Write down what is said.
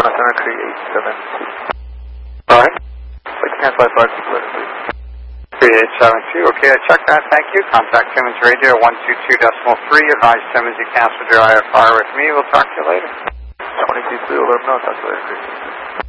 Center 3872. Alright. I'd like to cancel that flight later, please. 3872. Okay, I checked that. Thank you. Contact Simmons Radio 122.3. Advise Simmons you canceled your IFR with me. We'll talk to you later. 22 Blue, let them know. Talk to you later, please.